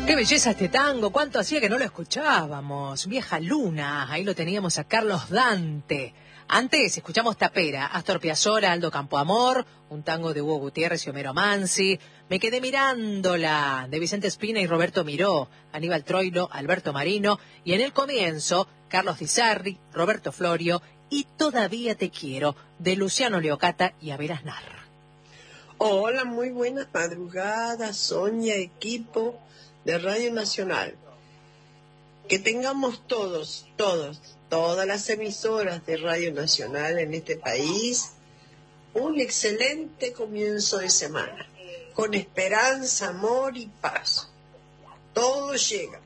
Qué belleza este tango, cuánto hacía que no lo escuchábamos. Vieja Luna, ahí lo teníamos a Carlos Dante. Antes escuchamos Tapera, Astor Piazzolla, Aldo Campoamor, un tango de Hugo Gutiérrez y Homero Mansi. Me quedé mirándola, de Vicente Espina y Roberto Miró, Aníbal Troilo, Alberto Marino, y en el comienzo, Carlos Di Sarri, Roberto Florio y Todavía te quiero, de Luciano Leocata y Abel Aznar. Hola, muy buenas madrugadas, Sonia, equipo de Radio Nacional. Que tengamos todas las emisoras de Radio Nacional en este país un excelente comienzo de semana, con esperanza, amor y paz. Todo llega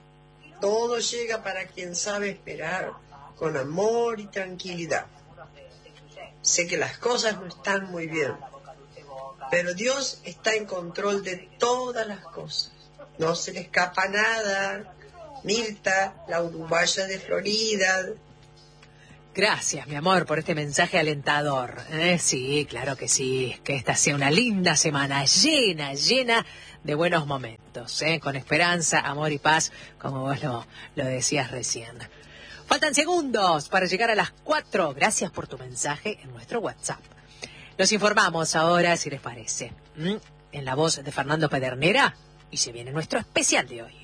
para quien sabe esperar con amor y tranquilidad. Sé que las cosas no están muy bien, pero Dios está en control de todas las cosas. No se le escapa nada. Mirta, la uruguaya de Florida. Gracias, mi amor, por este mensaje alentador. Sí, claro que sí. Que esta sea una linda semana, llena de buenos momentos, con esperanza, amor y paz, como vos lo decías recién. Faltan segundos para llegar a las 4. Gracias por tu mensaje en nuestro WhatsApp. Nos informamos ahora, si les parece, en la voz de Fernando Pedernera, y se viene nuestro especial de hoy.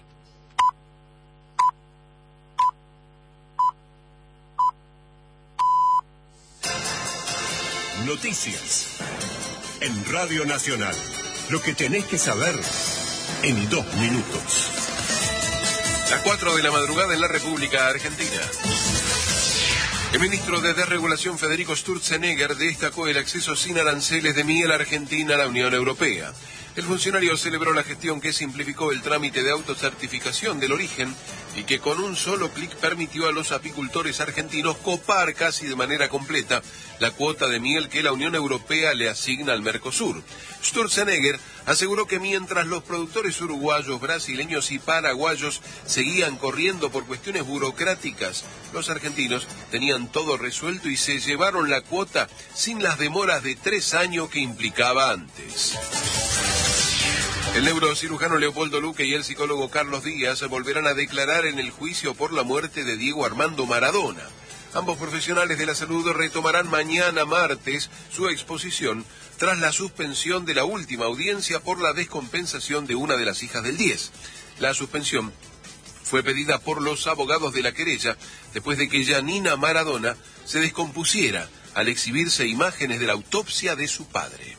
Noticias en Radio Nacional. Lo que tenés que saber en 2 minutos. Las 4 de la madrugada en la República Argentina. El ministro de Desregulación Federico Sturzenegger destacó el acceso sin aranceles de miel argentina a la Unión Europea. El funcionario celebró la gestión que simplificó el trámite de autocertificación del origen y que con un solo clic permitió a los apicultores argentinos copar casi de manera completa la cuota de miel que la Unión Europea le asigna al Mercosur. Sturzenegger aseguró que mientras los productores uruguayos, brasileños y paraguayos seguían corriendo por cuestiones burocráticas, los argentinos tenían todo resuelto y se llevaron la cuota sin las demoras de 3 años que implicaba antes. El neurocirujano Leopoldo Luque y el psicólogo Carlos Díaz volverán a declarar en el juicio por la muerte de Diego Armando Maradona. Ambos profesionales de la salud retomarán mañana martes su exposición tras la suspensión de la última audiencia por la descompensación de una de las hijas del 10. La suspensión fue pedida por los abogados de la querella después de que Janina Maradona se descompusiera al exhibirse imágenes de la autopsia de su padre.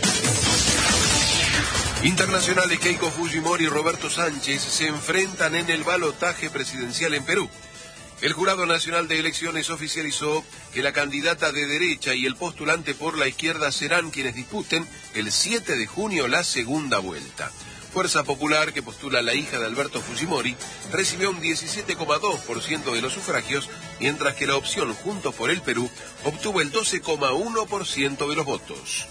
Internacionales Keiko Fujimori y Roberto Sánchez se enfrentan en el balotaje presidencial en Perú. El Jurado Nacional de Elecciones oficializó que la candidata de derecha y el postulante por la izquierda serán quienes disputen el 7 de junio la segunda vuelta. Fuerza Popular, que postula a la hija de Alberto Fujimori, recibió un 17,2% de los sufragios, mientras que la opción Juntos por el Perú obtuvo el 12,1% de los votos.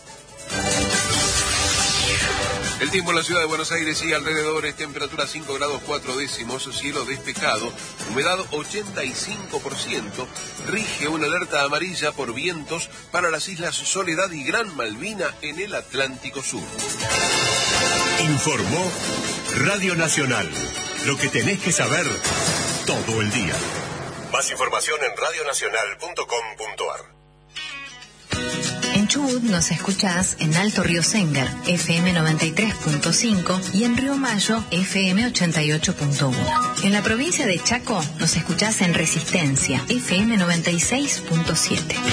El tiempo en la ciudad de Buenos Aires y alrededores, temperatura 5 grados 4 décimos, cielo despejado, humedad 85%, rige una alerta amarilla por vientos para las islas Soledad y Gran Malvina en el Atlántico Sur. Informó Radio Nacional. Lo que tenés que saber todo el día. Más información en radionacional.com.ar. En Chubut nos escuchás en Alto Río Séngar, FM 93.5 y en Río Mayo, FM 88.1. En la provincia de Chaco nos escuchás en Resistencia, FM 96.7.